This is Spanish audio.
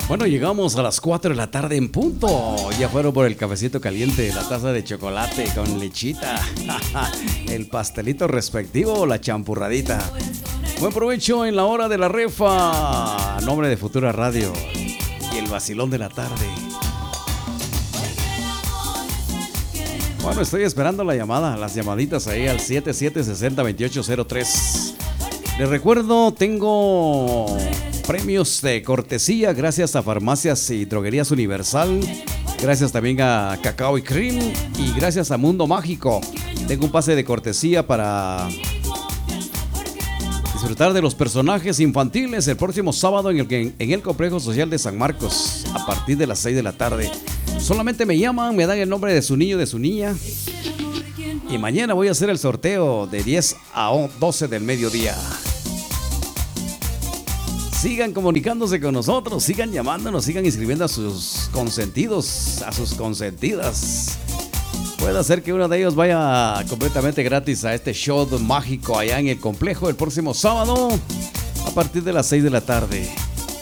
Bueno, llegamos a las 4 de la tarde en punto. Ya fueron por el cafecito caliente, la taza de chocolate con lechita, el pastelito respectivo, la champurradita. Buen provecho en la hora de la refa. A nombre de Futura Radio y el vacilón de la tarde. Bueno, estoy esperando la llamada, las llamaditas ahí al 7760-2803. Les recuerdo, tengo premios de cortesía gracias a Farmacias y Droguerías Universal, gracias también a Cacao y Cream y gracias a Mundo Mágico. Tengo un pase de cortesía para disfrutar de los personajes infantiles el próximo sábado en el Complejo Social de San Marcos a partir de las 6 de la tarde. Solamente me llaman, me dan el nombre de su niño, de su niña, y mañana voy a hacer el sorteo de 10 a 12 del mediodía. Sigan comunicándose con nosotros, sigan llamándonos, sigan inscribiendo a sus consentidos, a sus consentidas. Puede ser que uno de ellos vaya completamente gratis a este show mágico allá en el complejo el próximo sábado a partir de las 6 de la tarde.